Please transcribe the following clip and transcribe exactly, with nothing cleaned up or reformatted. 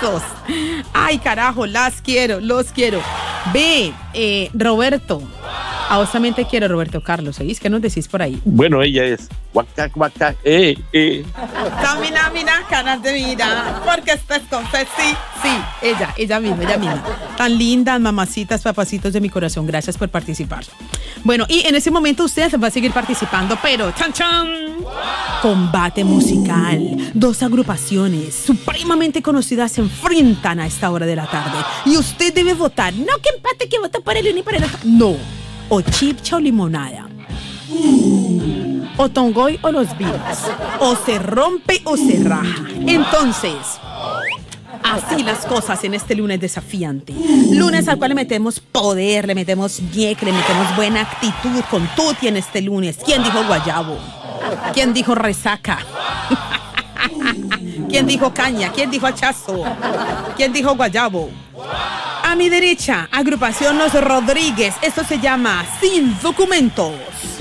besos. Ay, carajo, las quiero, los quiero. Ve, eh, Roberto. A vos también te quiero, Roberto Carlos. ¿Oís? ¿Qué nos decís por ahí? Bueno, ella es guaca, guaca, eh, eh. Tamina, mira, canas de mira. Porque estás con fe, sí, sí. Ella, ella misma, ella misma. Tan lindas, mamacitas, papacitos de mi corazón. Gracias por participar. Bueno, y en ese momento usted va a seguir participando, pero ¡chan, chan! Combate musical. Dos agrupaciones supremamente conocidas se enfrentan a esta hora de la tarde. Y usted debe votar. No que empate, que vota por el uno y por el otro. No. O chipcha o limonada. O tongoy o los Beatles. O se rompe o se raja. Entonces, así las cosas en este lunes desafiante. Lunes al cual le metemos poder, le metemos ñeque, le metemos buena actitud con tuti en este lunes. ¿Quién dijo guayabo? ¿Quién dijo resaca? ¿Quién dijo caña? ¿Quién dijo hachazo? ¿Quién dijo guayabo? A mi derecha, agrupación Los Rodríguez. Esto se llama Sin Documentos.